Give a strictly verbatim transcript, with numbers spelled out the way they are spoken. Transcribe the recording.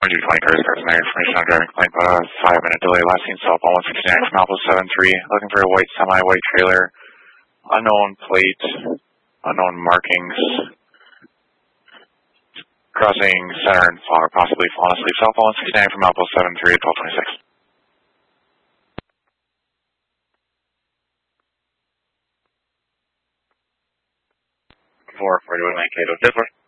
one two twenty Curtis, there's no information on driving complaint, but a five minute delay. Last seen southbound one sixty-nine from Alpha seven three, looking for a white semi-white trailer, unknown plate, unknown markings, crossing center and fall, possibly falling asleep. Southbound one sixty-nine from Alpha seven three at twelve twenty-six. four forty-one Mankato, Dippler.